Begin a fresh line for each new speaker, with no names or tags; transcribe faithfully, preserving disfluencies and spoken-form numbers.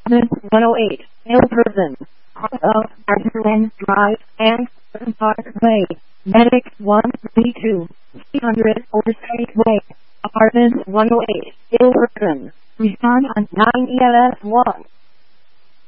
Apartment one oh eight, Hilversum, of Ardenland Drive and Parkway. Medic one three two, three hundred Oversight Way, Apartment one oh eight, Hilversum. Respond on nine E L S one.